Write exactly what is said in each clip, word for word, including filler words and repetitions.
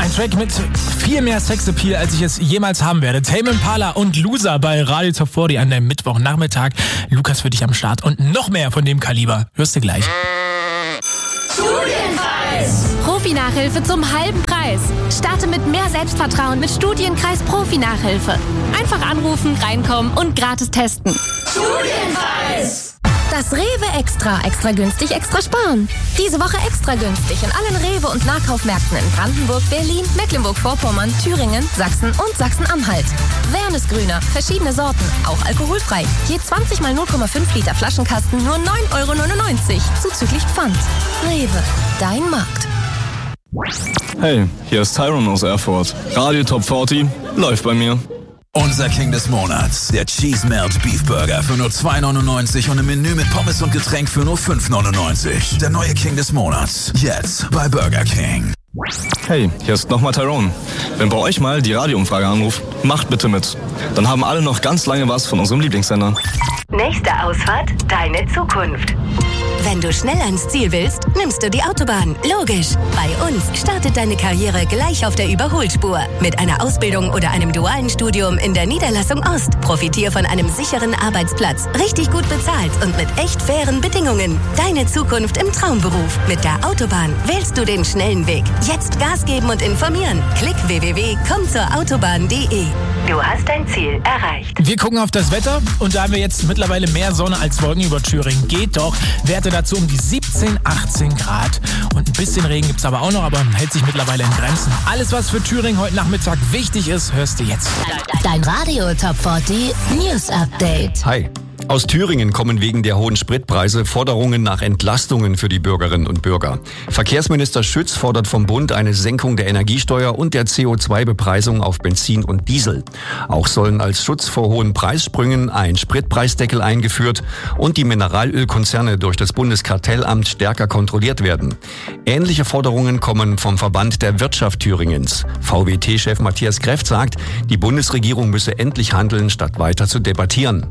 Ein Track mit viel mehr Sexappeal, als ich es jemals haben werde. Tame Impala und Loser bei Radio Top vierzig an deinem Mittwochnachmittag. Lukas für dich am Start und noch mehr von dem Kaliber. Hörst du gleich. Studienkreis. Profi-Nachhilfe zum halben Preis. Starte mit mehr Selbstvertrauen mit Studienkreis Profi-Nachhilfe. Einfach anrufen, reinkommen und gratis testen. Studienkreis. Das Rewe Extra. Extra günstig, extra sparen. Diese Woche extra günstig in allen Rewe- und Nahkaufmärkten in Brandenburg, Berlin, Mecklenburg-Vorpommern, Thüringen, Sachsen und Sachsen-Anhalt. Wernesgrüner, verschiedene Sorten, auch alkoholfrei. Je zwanzig mal null Komma fünf Liter Flaschenkasten nur neun Euro neunundneunzig, zuzüglich Pfand. Rewe, dein Markt. Hey, hier ist Tyrone aus Erfurt. Radio Top vierzig läuft bei mir. Unser King des Monats, der Cheese Melt Beef Burger für nur zwei neunundneunzig und ein Menü mit Pommes und Getränk für nur fünf neunundneunzig. Der neue King des Monats, jetzt bei Burger King. Hey, hier ist nochmal Tyrone. Wenn bei euch mal die Radioumfrage anruft, macht bitte mit. Dann haben alle noch ganz lange was von unserem Lieblingssender. Nächste Ausfahrt, deine Zukunft. Wenn du schnell ans Ziel willst, nimmst du die Autobahn. Logisch. Bei uns startet deine Karriere gleich auf der Überholspur. Mit einer Ausbildung oder einem dualen Studium in der Niederlassung Ost. Profitier von einem sicheren Arbeitsplatz. Richtig gut bezahlt und mit echt fairen Bedingungen. Deine Zukunft im Traumberuf. Mit der Autobahn wählst du den schnellen Weg. Jetzt Gas geben und informieren. Klick w w w punkt komm zur autobahn punkt de. Du hast dein Ziel erreicht. Wir gucken auf das Wetter und da haben wir jetzt mittlerweile mehr Sonne als Wolken über Thüringen. Geht doch. Werte dazu um die siebzehn, achtzehn Grad. Und ein bisschen Regen gibt's aber auch noch, aber hält sich mittlerweile in Grenzen. Alles, was für Thüringen heute Nachmittag wichtig ist, hörst du jetzt. Dein Radio Top vierzig News Update. Hi. Aus Thüringen kommen wegen der hohen Spritpreise Forderungen nach Entlastungen für die Bürgerinnen und Bürger. Verkehrsminister Schütz fordert vom Bund eine Senkung der Energiesteuer und der C O zwei Bepreisung auf Benzin und Diesel. Auch sollen als Schutz vor hohen Preissprüngen ein Spritpreisdeckel eingeführt und die Mineralölkonzerne durch das Bundeskartellamt stärker kontrolliert werden. Ähnliche Forderungen kommen vom Verband der Wirtschaft Thüringens. V W T-Chef Matthias Kreft sagt, die Bundesregierung müsse endlich handeln, statt weiter zu debattieren.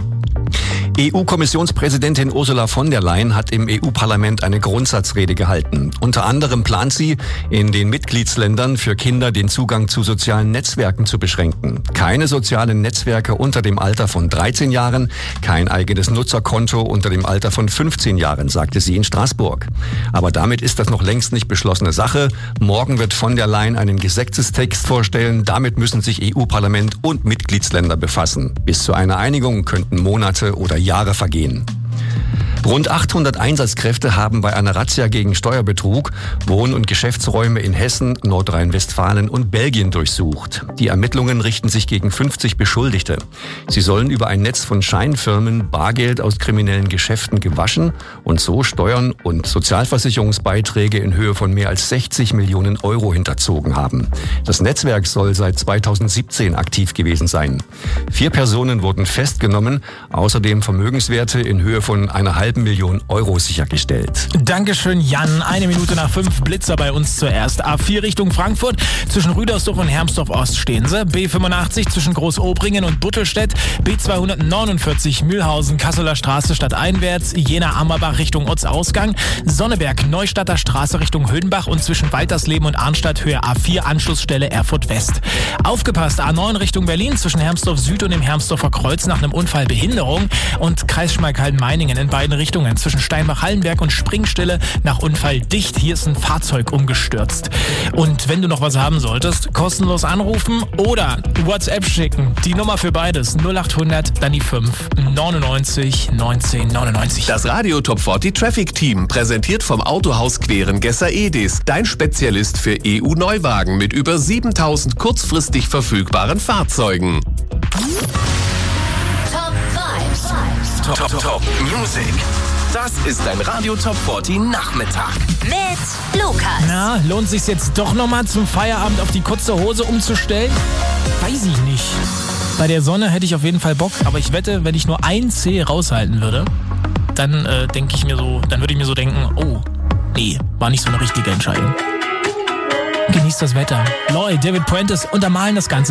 E U-Kommissionspräsidentin Ursula von der Leyen hat im E U-Parlament eine Grundsatzrede gehalten. Unter anderem plant sie, in den Mitgliedsländern für Kinder den Zugang zu sozialen Netzwerken zu beschränken. Keine sozialen Netzwerke unter dem Alter von dreizehn Jahren, kein eigenes Nutzerkonto unter dem Alter von fünfzehn Jahren, sagte sie in Straßburg. Aber damit ist das noch längst nicht beschlossene Sache. Morgen wird von der Leyen einen Gesetzestext vorstellen. Damit müssen sich E U-Parlament und Mitgliedsländer befassen. Bis zu einer Einigung könnten Monate oder Jahre vergehen. Rund achthundert Einsatzkräfte haben bei einer Razzia gegen Steuerbetrug Wohn- und Geschäftsräume in Hessen, Nordrhein-Westfalen und Belgien durchsucht. Die Ermittlungen richten sich gegen fünfzig Beschuldigte. Sie sollen über ein Netz von Scheinfirmen Bargeld aus kriminellen Geschäften gewaschen und so Steuern und Sozialversicherungsbeiträge in Höhe von mehr als sechzig Millionen Euro hinterzogen haben. Das Netzwerk soll seit zweitausendsiebzehn aktiv gewesen sein. Vier Personen wurden festgenommen, außerdem Vermögenswerte in Höhe von einer halben Million Euro sichergestellt. Dankeschön, Jan. Eine Minute nach fünf Blitzer bei uns zuerst. A vier Richtung Frankfurt. Zwischen Rüdersdorf und Hermsdorf-Ost stehen sie. B fünfundachtzig zwischen Großobringen und Buttelstedt. B zweihundertneunundvierzig Mühlhausen, Kasseler Straße stadteinwärts. Jena-Ammerbach Richtung Ortsausgang. Sonneberg, Neustadter Straße Richtung Höhenbach und zwischen Waltersleben und Arnstadt Höhe A vier Anschlussstelle Erfurt West. Aufgepasst, A neun Richtung Berlin zwischen Hermsdorf Süd und dem Hermsdorfer Kreuz nach einem Unfall Behinderung und Kreis Schmalkalden-Meiningen in beiden Richtungen zwischen Steinbach-Hallenberg und Springstille nach Unfall dicht. Hier ist ein Fahrzeug umgestürzt. Und wenn du noch was haben solltest, kostenlos anrufen oder WhatsApp schicken. Die Nummer für beides null achthundert, dann die fünf neunundneunzig neunzehn neunundneunzig. Das Radio Top vierzig Traffic Team präsentiert vom Autohaus Querengesser Edis. Dein Spezialist für E U-Neuwagen mit über siebentausend kurzfristig verfügbaren Fahrzeugen. Top Top, Top, Top Music. Das ist dein Radio Top vierzig Nachmittag. Mit Lukas. Na, lohnt sich's jetzt doch nochmal zum Feierabend auf die kurze Hose umzustellen? Weiß ich nicht. Bei der Sonne hätte ich auf jeden Fall Bock, aber ich wette, wenn ich nur ein Zeh raushalten würde, dann äh, denke ich mir so, dann würde ich mir so denken, oh, nee, war nicht so eine richtige Entscheidung. Genießt das Wetter. Lloyd, David Puentes untermalen das Ganze.